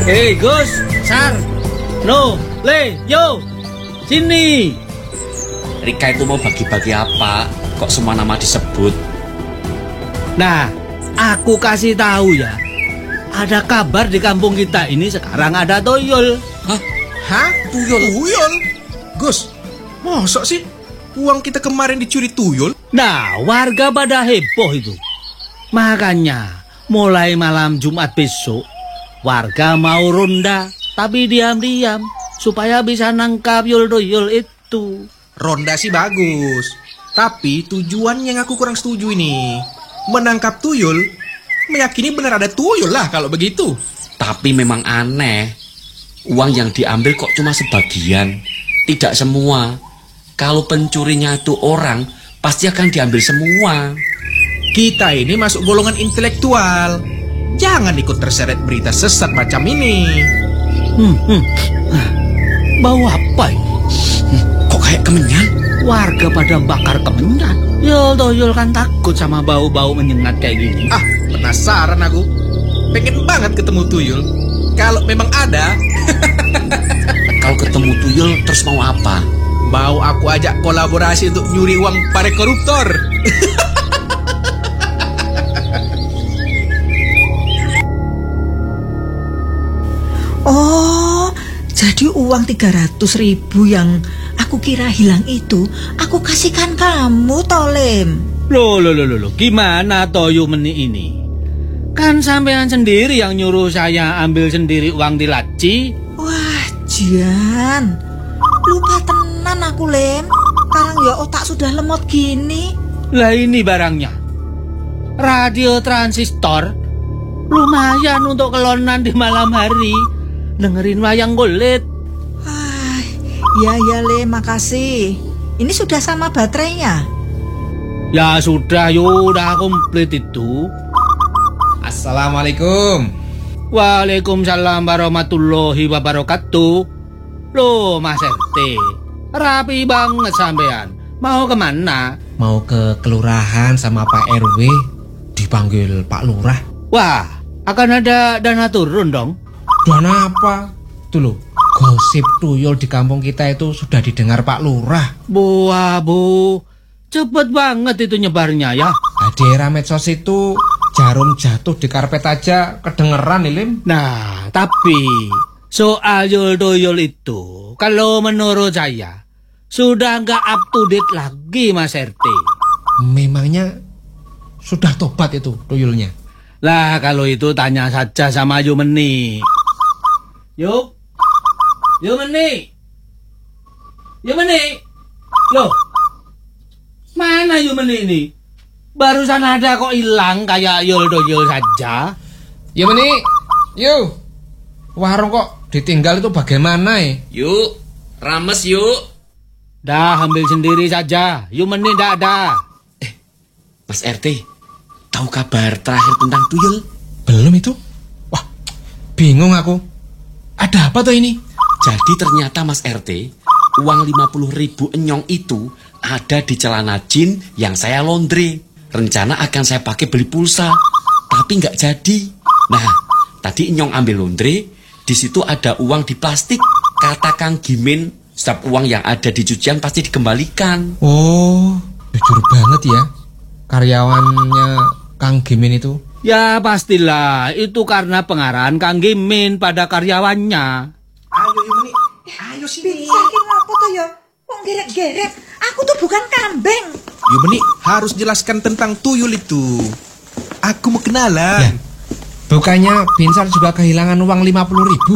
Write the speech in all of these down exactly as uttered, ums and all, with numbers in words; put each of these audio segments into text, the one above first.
Hei Gus, Sar, No, Le, Yo, sini. Rika itu mau bagi-bagi apa? Kok semua nama disebut? Nah, aku kasih tahu ya. Ada kabar di kampung kita ini sekarang ada tuyul. Hah? Hah? Tuyul? Tuyul? Gus, masa sih uang kita kemarin dicuri tuyul? Nah, warga pada heboh itu. Makanya, mulai malam Jumat besok, warga mau ronda, tapi diam-diam, supaya bisa nangkap tuyul-tuyul itu. Ronda sih bagus, tapi tujuan yang aku kurang setuju ini. Menangkap tuyul, meyakini benar ada tuyul lah kalau begitu. Tapi memang aneh, uang yang diambil kok cuma sebagian, tidak semua. Kalau pencurinya itu orang, pasti akan diambil semua. Kita ini masuk golongan intelektual. Jangan ikut terseret berita sesat macam ini. Hmm, hmm. Bau apa ini? Kok kayak kemenyan? Warga pada bakar kemenyan. Tuyul-tuyul kan takut sama bau-bau menyengat kayak gini. Ah, penasaran aku. Pengen banget ketemu tuyul. Kalau memang ada. Kalau ketemu tuyul terus mau apa? Mau aku ajak kolaborasi untuk nyuri uang para koruptor. Oh, jadi uang tiga ratus ribu yang aku kira hilang itu aku kasihkan kamu, Tolem. Loh, loh, loh, loh, gimana Toyo meni ini? Kan sampean sendiri yang nyuruh saya ambil sendiri uang di laci. Wah, Jan, lupa tenan aku, Lem. Sekarang ya otak sudah lemot gini. Lah ini barangnya. Radio transistor. Lumayan untuk kelonan di malam hari. Dengerin wayang kulit. Ah, ya ya Lem, makasih. Ini sudah sama baterainya? Ya sudah, yuk udah komplit itu. Assalamualaikum. Waalaikumsalam warahmatullahi wabarakatuh. Loh Mas R T, rapi banget sampean. Mau kemana? Mau ke kelurahan sama Pak R W. Dipanggil Pak Lurah. Wah, akan ada dana turun dong. Dana apa? Tuh loh, gosip tuyul di kampung kita itu sudah didengar Pak Lurah. Buah bu, cepet banget itu nyebarnya ya. Nah, di era medsos itu jarum jatuh di karpet aja kedengeran nih, Lim. Nah, tapi soal tuyul itu, kalau menurut saya sudah nggak up to date lagi Mas R T. Memangnya sudah tobat itu tuyulnya? Lah kalau itu tanya saja sama Yumeni. Yuk, Yumeni, Yumeni, loh, mana Yumeni ini? Barusan ada kok hilang kayak yul-tuyul saja. Yumeni, yuk, warung kok ditinggal itu bagaimana ya? Yuk, rames yuk. Dah ambil sendiri saja, Yumeni ndak ada. Eh, Mas R T, tahu kabar terakhir tentang tuyul? Belum itu? Wah, bingung aku. Ada apa tuh ini? Jadi ternyata Mas R T, uang lima puluh ribu enyong itu ada di celana jin yang saya laundry. Rencana akan saya pakai beli pulsa, tapi nggak jadi. Nah, tadi enyong ambil laundry, di situ ada uang di plastik. Kata Kang Gimin, setiap uang yang ada di cucian pasti dikembalikan. Oh, jujur banget ya karyawannya Kang Gimin itu. Ya pastilah, itu karena pengarahan Kang Gimin pada karyawannya. Ayo Yumeni, ayo sini. Sakit apa tuh ya? Kok geret-geret? Aku tuh bukan kambing. Yumeni harus jelaskan tentang tuyul itu. Aku mau kenalan. Ya, bukannya Binsar juga kehilangan uang lima puluh ribu?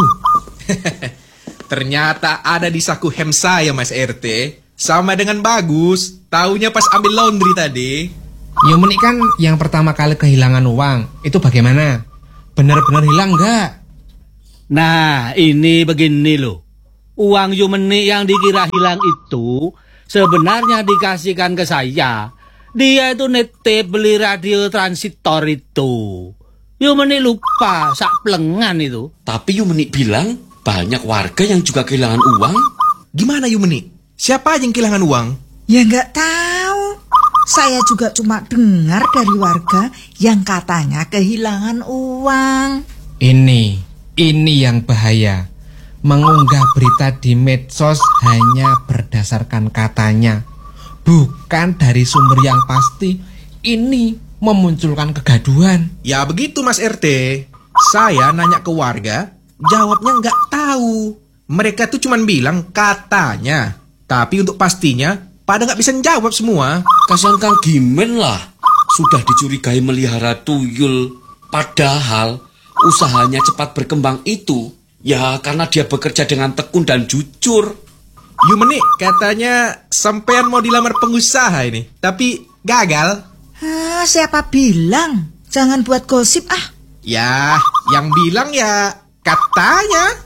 Ternyata ada di saku hem saya Mas R T. Sama dengan bagus. Taunya pas ambil laundry tadi. Yumeni kan yang pertama kali kehilangan uang. Itu bagaimana? Benar-benar hilang nggak? Nah, ini begini loh. Uang Yumeni yang dikira hilang itu sebenarnya dikasihkan ke saya. Dia itu nitip beli radio transistor itu. Yumeni lupa, sak plengan itu. Tapi Yumeni bilang banyak warga yang juga kehilangan uang. Gimana Yumeni? Siapa yang kehilangan uang? Ya nggak tahu. Saya juga cuma dengar dari warga yang katanya kehilangan uang. Ini, Ini yang bahaya. Mengunggah berita di medsos hanya berdasarkan katanya, bukan dari sumber yang pasti. Ini memunculkan kegaduhan. Ya begitu Mas R T. Saya nanya ke warga, jawabnya nggak tahu. Mereka tuh cuman bilang katanya. Tapi untuk pastinya, pada nggak bisa jawab semua. Kasihan Kang Gimen lah. Sudah dicurigai melihara tuyul. Padahal usahanya cepat berkembang itu ya karena dia bekerja dengan tekun dan jujur. Yumeni katanya sampean mau dilamar pengusaha ini, tapi gagal. Ah, siapa bilang? Jangan buat gosip ah. Ya, yang bilang ya katanya.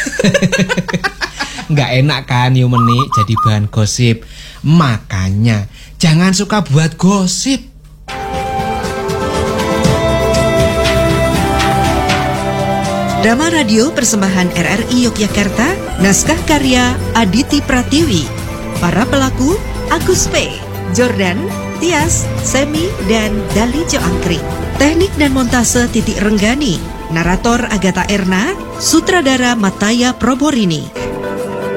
Nggak enak kan Yumeni jadi bahan gosip. Makanya jangan suka buat gosip. Drama radio persembahan R R I Yogyakarta, naskah karya Aditi Pratiwi. Para pelaku Agus P, Jordan, Tias, Semi, dan Dali Joangkring. Teknik dan montase Titik Renggani. Narator Agatha Erna, sutradara Mataya Proborini.